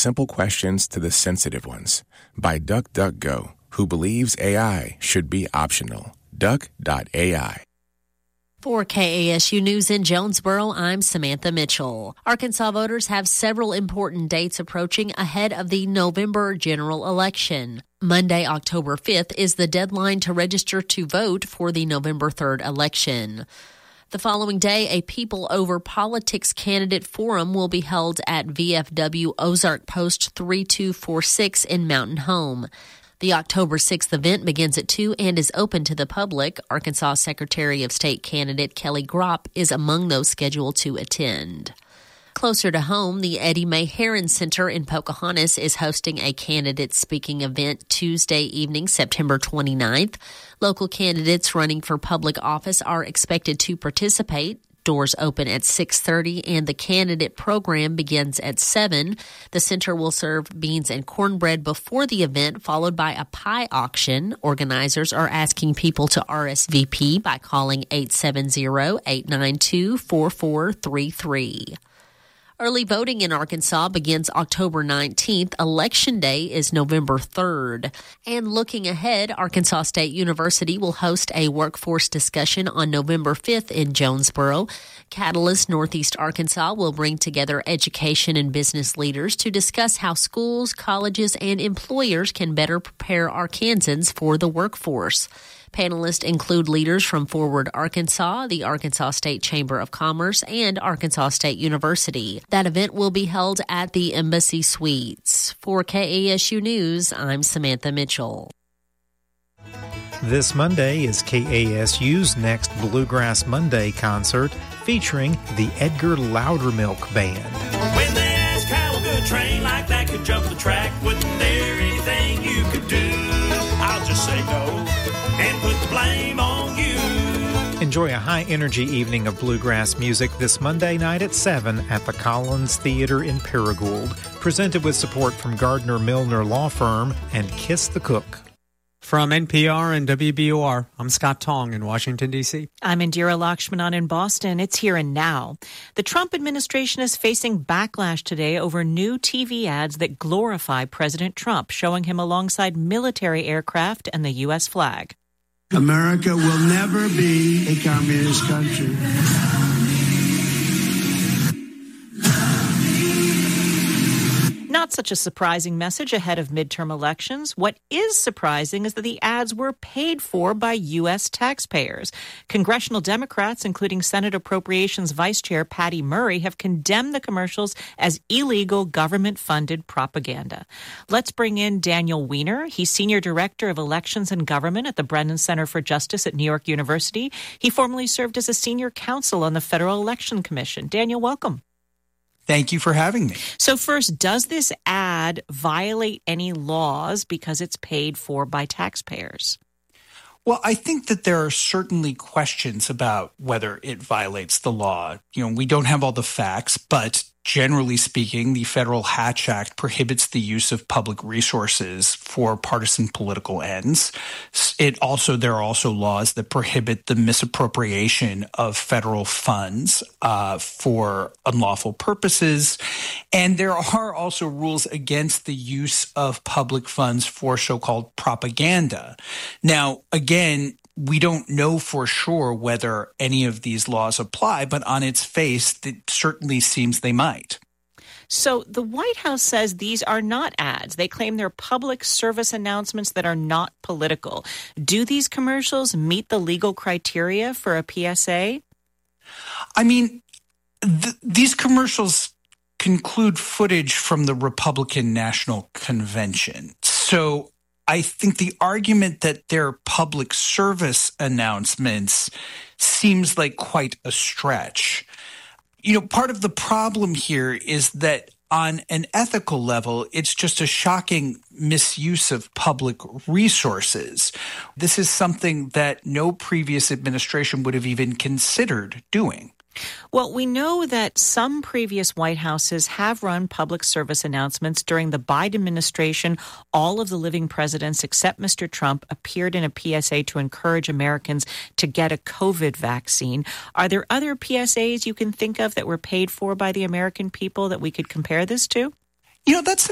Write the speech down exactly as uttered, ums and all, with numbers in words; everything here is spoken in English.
simple questions to the sensitive ones by DuckDuckGo, who believes A I should be optional. duck dot A I. For K A S U News in Jonesboro, I'm Samantha Mitchell. Arkansas voters have several important dates approaching ahead of the November general election. Monday, October fifth, is the deadline to register to vote for the November third election. The following day, a People Over Politics candidate forum will be held at V F W Ozark Post three two four six in Mountain Home. The October sixth event begins at two and is open to the public. Arkansas Secretary of State candidate Kelly Gropp is among those scheduled to attend. Closer to home, the Eddie Mae Herron Center in Pocahontas is hosting a candidate speaking event Tuesday evening, September twenty-ninth. Local candidates running for public office are expected to participate. Doors open at six thirty and the candidate program begins at seven. The center will serve beans and cornbread before the event, followed by a pie auction. Organizers are asking people to R S V P by calling eight seven zero, eight nine two, four four three three. Early voting in Arkansas begins October nineteenth. Election Day is November third. And looking ahead, Arkansas State University will host a workforce discussion on November fifth in Jonesboro. Catalyst Northeast Arkansas will bring together education and business leaders to discuss how schools, colleges, and employers can better prepare Arkansans for the workforce. Panelists include leaders from Forward Arkansas, the Arkansas State Chamber of Commerce, and Arkansas State University. That event will be held at the Embassy Suites. For K A S U News, I'm Samantha Mitchell. This Monday is K A S U's next Bluegrass Monday concert featuring the Edgar Loudermilk Band. When they ask how a good train like that could jump the track, wasn't there anything you could do? I'll just say no and put the blame on you. Enjoy a high-energy evening of bluegrass music this Monday night at seven at the Collins Theater in Paragould, presented with support from Gardner Milner Law Firm and Kiss the Cook. From N P R and W B O R, I'm Scott Tong in Washington, D C. I'm Indira Lakshmanan in Boston. It's here and now. The Trump administration is facing backlash today over new T V ads that glorify President Trump, showing him alongside military aircraft and the U S flag. America will never be a communist country. Not such a surprising message ahead of midterm elections. What is surprising is that the ads were paid for by U S taxpayers. Congressional Democrats, including Senate Appropriations Vice Chair Patty Murray, have condemned the commercials as illegal government-funded propaganda. Let's bring in Daniel Weiner. He's Senior Director of Elections and Government at the Brennan Center for Justice at New York University. He formerly served as a senior counsel on the Federal Election Commission. Daniel, welcome. Thank you for having me. So first, does this ad violate any laws because it's paid for by taxpayers? Well, I think that there are certainly questions about whether it violates the law. You know, we don't have all the facts, but generally speaking, the Federal Hatch Act prohibits the use of public resources for partisan political ends. It also, there are also laws that prohibit the misappropriation of federal funds uh, for unlawful purposes. And there are also rules against the use of public funds for so-called propaganda. Now, again, we don't know for sure whether any of these laws apply, but on its face, it certainly seems they might. So the White House says these are not ads. They claim they're public service announcements that are not political. Do these commercials meet the legal criteria for a P S A? I mean, th- these commercials conclude footage from the Republican National Convention. So I think the argument that they're public service announcements seems like quite a stretch. You know, part of the problem here is that on an ethical level, it's just a shocking misuse of public resources. This is something that no previous administration would have even considered doing. Well, we know that some previous White Houses have run public service announcements. During the Biden administration, all of the living presidents except Mister Trump appeared in a P S A to encourage Americans to get a COVID vaccine. Are there other P S As you can think of that were paid for by the American people that we could compare this to? You know, that's